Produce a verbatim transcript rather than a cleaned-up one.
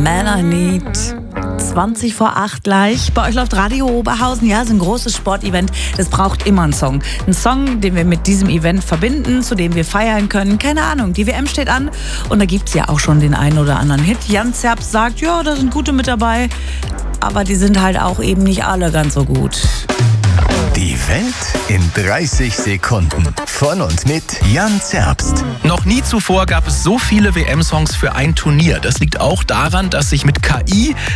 Man I Need. zwanzig vor acht gleich. Bei euch läuft Radio Oberhausen. Ja, es ist ein großes Sportevent. Das braucht immer einen Song. Ein Song, den wir mit diesem Event verbinden, zu dem wir feiern können. Keine Ahnung, die W M steht an und da gibt es ja auch schon den einen oder anderen Hit. Jan Zerbst sagt, ja, da sind gute mit dabei. Aber die sind halt auch eben nicht alle ganz so gut. Die Welt in dreißig Sekunden. Von und mit Jan Zerbst. Noch nie zuvor gab es so viele W M-Songs für ein Turnier. Das liegt auch daran, dass sich mit K I